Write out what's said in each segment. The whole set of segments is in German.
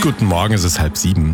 Guten Morgen, es ist 6:30.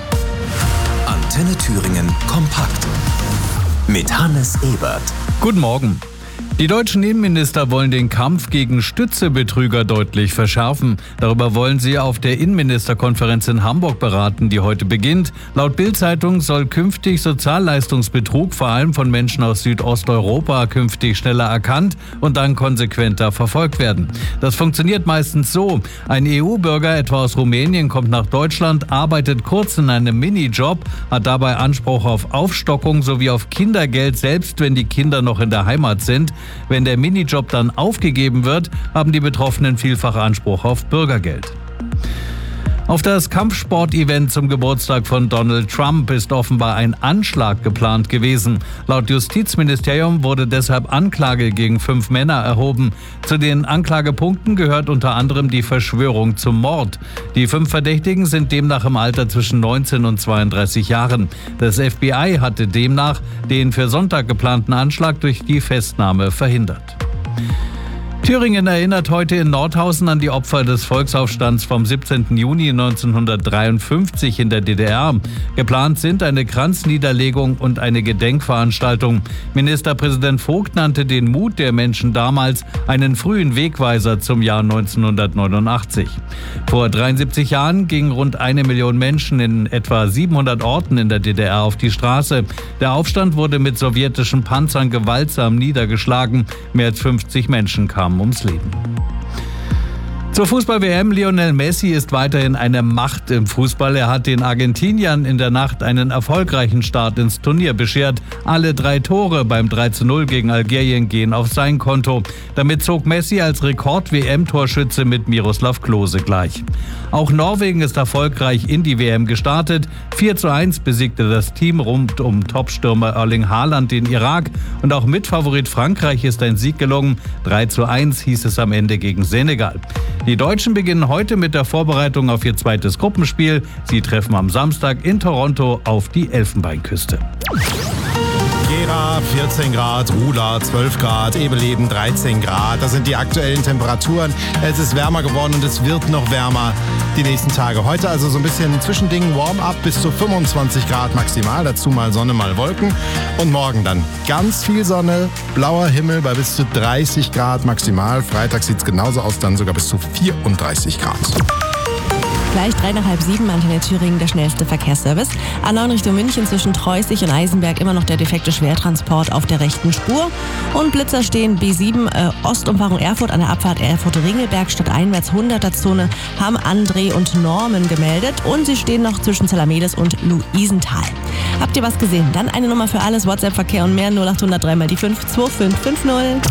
Antenne Thüringen kompakt mit Hannes Ebert. Guten Morgen. Die deutschen Innenminister wollen den Kampf gegen Stützebetrüger deutlich verschärfen. Darüber wollen sie auf der Innenministerkonferenz in Hamburg beraten, die heute beginnt. Laut Bild-Zeitung soll künftig Sozialleistungsbetrug vor allem von Menschen aus Südosteuropa künftig schneller erkannt und dann konsequenter verfolgt werden. Das funktioniert meistens so: Ein EU-Bürger, etwa aus Rumänien, kommt nach Deutschland, arbeitet kurz in einem Minijob, hat dabei Anspruch auf Aufstockung sowie auf Kindergeld, selbst wenn die Kinder noch in der Heimat sind. Wenn der Minijob dann aufgegeben wird, haben die Betroffenen vielfach Anspruch auf Bürgergeld. Auf das Kampfsport-Event zum Geburtstag von Donald Trump ist offenbar ein Anschlag geplant gewesen. Laut Justizministerium wurde deshalb Anklage gegen 5 Männer erhoben. Zu den Anklagepunkten gehört unter anderem die Verschwörung zum Mord. Die 5 Verdächtigen sind demnach im Alter zwischen 19 und 32 Jahren. Das FBI hatte demnach den für Sonntag geplanten Anschlag durch die Festnahme verhindert. Thüringen erinnert heute in Nordhausen an die Opfer des Volksaufstands vom 17. Juni 1953 in der DDR. Geplant sind eine Kranzniederlegung und eine Gedenkveranstaltung. Ministerpräsident Vogt nannte den Mut der Menschen damals einen frühen Wegweiser zum Jahr 1989. Vor 73 Jahren gingen rund 1 Million Menschen in etwa 700 Orten in der DDR auf die Straße. Der Aufstand wurde mit sowjetischen Panzern gewaltsam niedergeschlagen. Mehr als 50 Menschen kamen ums Leben. Zur Fußball-WM: Lionel Messi ist weiterhin eine Macht im Fußball. Er hat den Argentiniern in der Nacht einen erfolgreichen Start ins Turnier beschert. Alle 3 Tore beim 3:0 gegen Algerien gehen auf sein Konto. Damit zog Messi als Rekord-WM-Torschütze mit Miroslav Klose gleich. Auch Norwegen ist erfolgreich in die WM gestartet. 4:1 besiegte das Team rund um Topstürmer Erling Haaland den Irak. Und auch Mitfavorit Frankreich ist ein Sieg gelungen. 3:1 hieß es am Ende gegen Senegal. Die Deutschen beginnen heute mit der Vorbereitung auf ihr zweites Gruppenspiel. Sie treffen am Samstag in Toronto auf die Elfenbeinküste. Gera 14 Grad, Ruda 12 Grad, Ebeleben 13 Grad. Das sind die aktuellen Temperaturen. Es ist wärmer geworden und es wird noch wärmer die nächsten Tage. Heute also so ein bisschen Zwischending, Warm-up bis zu 25 Grad maximal. Dazu mal Sonne, mal Wolken. Und morgen dann ganz viel Sonne, blauer Himmel bei bis zu 30 Grad maximal. Freitag sieht es genauso aus, dann sogar bis zu 34 Grad. Gleich 6:35, Antenne Thüringen, der schnellste Verkehrsservice. A9 Richtung München zwischen Treusig und Eisenberg immer noch der defekte Schwertransport auf der rechten Spur. Und Blitzer stehen B7 Ostumfahrung Erfurt an der Abfahrt Erfurt-Ringelberg stadteinwärts 100er-Zone, haben André und Norman gemeldet. Und sie stehen noch zwischen Zalamedes und Luisenthal. Habt ihr was gesehen? Dann eine Nummer für alles, WhatsApp-Verkehr und mehr, 0800 3 mal die 5 2550.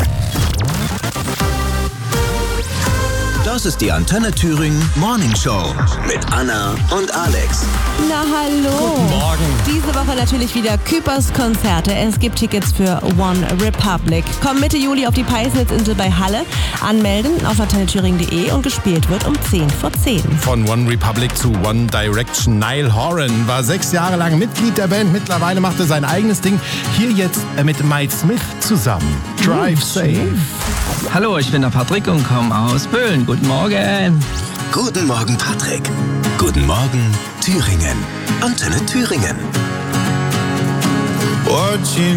Das ist die Antenne Thüringen Morning Show mit Anna und Alex. Na hallo. Guten Morgen. Diese Woche natürlich wieder Küpers Konzerte. Es gibt Tickets für One Republic. Komm Mitte Juli auf die Peisnitzinsel bei Halle. Anmelden auf antennethüringen.de und gespielt wird um 10:10. Von One Republic zu One Direction. Niall Horan war 6 Jahre lang Mitglied der Band. Mittlerweile macht er sein eigenes Ding. Hier jetzt mit Mike Smith zusammen. Drive Safe. Hallo, ich bin der Patrick und komme aus Böhlen. Guten Morgen. Guten Morgen, Patrick. Guten Morgen, Thüringen. Antenne Thüringen.